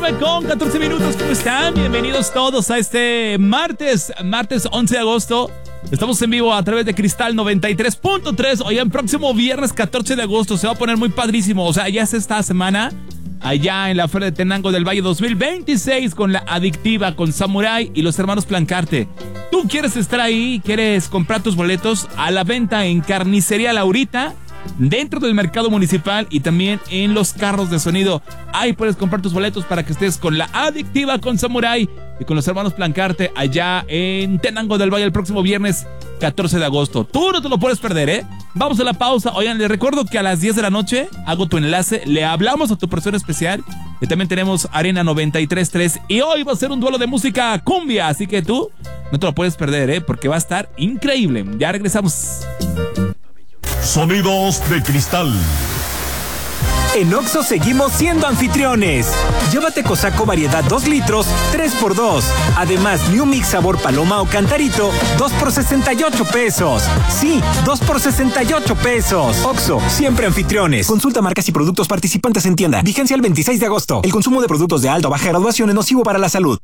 9:14. ¿Cómo están? Bienvenidos todos a este martes 11 de agosto. Estamos en vivo a través de Cristal 93.3. Oigan, próximo viernes 14 de agosto se va a poner muy padrísimo. O sea, ya es esta semana allá en la Feria de Tenango del Valle 2026 con La Adictiva, con Samurai y los hermanos Plancarte. ¿Tú quieres estar ahí? ¿Quieres comprar tus boletos? A la venta en Carnicería Laurita, dentro del mercado municipal y también en los carros de sonido. Ahí puedes comprar tus boletos para que estés con La Adictiva, con Samurai y con los hermanos Plancarte allá en Tenango del Valle el próximo viernes 14 de agosto. Tú no te lo puedes perder, ¿eh? Vamos a la pausa. Oigan, les recuerdo que a las 10 de la noche hago tu enlace, le hablamos a tu persona especial y también tenemos Arena 93.3 y hoy va a ser un duelo de música cumbia, así que tú no te lo puedes perder, ¿eh? Porque va a estar increíble. Ya regresamos. Sonidos de Cristal. En Oxxo seguimos siendo anfitriones. Llévate Cosaco variedad 2 litros, 3x2. Además, New Mix sabor paloma o cantarito, 2 por 68 pesos. Sí, 2 por 68 pesos. Oxxo, siempre anfitriones. Consulta marcas y productos participantes en tienda. Vigencia el 26 de agosto. El consumo de productos de alta o baja graduación es nocivo para la salud.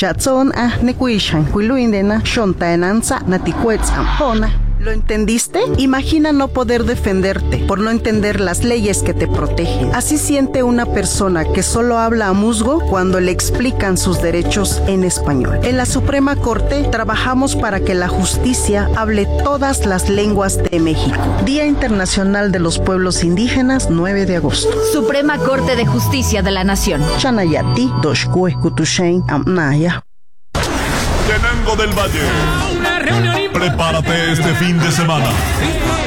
¿Lo entendiste? Imagina no poder defenderte por no entender las leyes que te protegen. Así siente una persona que solo habla a musgo cuando le explican sus derechos en español. En la Suprema Corte trabajamos para que la justicia hable todas las lenguas de México. Día Internacional de los Pueblos Indígenas, 9 de agosto. Suprema Corte de Justicia de la Nación. Chanayati, Doshkue, Kutushain, Amnaya. Tenango del Valle. Prepárate este fin de semana